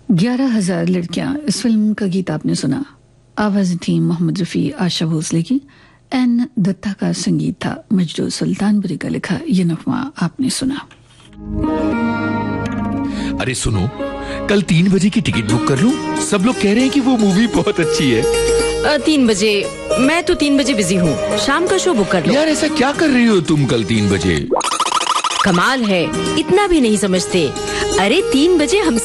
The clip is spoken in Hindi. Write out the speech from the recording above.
11,000 लड़कियां, इस फिल्म का गीत आपने सुना। आवाज थी मोहम्मद रफी, आशा भोसले की। एन दत्ता का संगीत था। मजदूर सुल्तानपुरी का लिखा ये नगमा आपने सुना। अरे सुनो, कल 3 बजे की टिकट बुक कर लूं? सब लोग कह रहे हैं कि वो मूवी बहुत अच्छी है। 3 बजे? मैं तो 3 बजे बिजी हूँ, शाम का शो बुक कर लो। यार ऐसा क्या कर रही हो तुम कल 3 बजे? कमाल है, इतना भी नहीं समझते। अरे 3 बजे हम